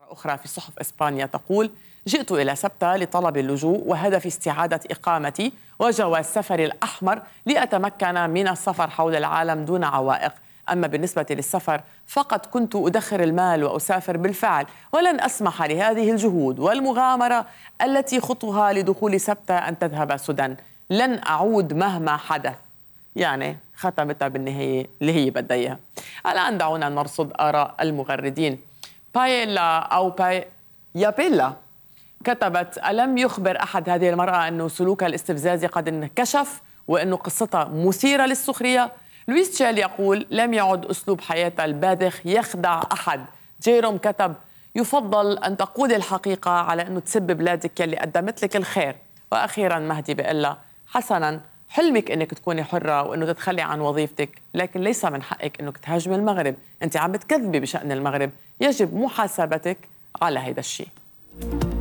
أخرى في صحف إسبانيا تقول: جئت إلى سبتة لطلب اللجوء وهدف استعادة إقامتي وجواز سفري الأحمر لأتمكن من السفر حول العالم دون عوائق. أما بالنسبة للسفر فقد كنت أدخر المال وأسافر بالفعل، ولن أسمح لهذه الجهود والمغامرة التي خطها لدخول سبتة أن تذهب سدى. لن أعود مهما حدث. يعني ختمتها بالنهاية اللي هي بدها إياها. الآن دعونا نرصد آراء المغردين. بايلا أو يابيلا كتبت: ألم يخبر أحد هذه المرأة أنه سلوكها الاستفزازي قد انكشف وأنه قصتها مثيرة للسخرية؟ لويس تشيل يقول: لم يعد أسلوب حياتها الباذخ يخدع أحد. جيروم كتب: يفضل أن تقول الحقيقة على أنه تسب بلادك يلي قدمت لك الخير. وأخيرا مهدي بيقول لها: حسنا، حلمك انك تكوني حرة وانه تتخلي عن وظيفتك، لكن ليس من حقك انك تهاجمي المغرب. انت عم بتكذبي بشأن المغرب، يجب محاسبتك على هيدا الشيء.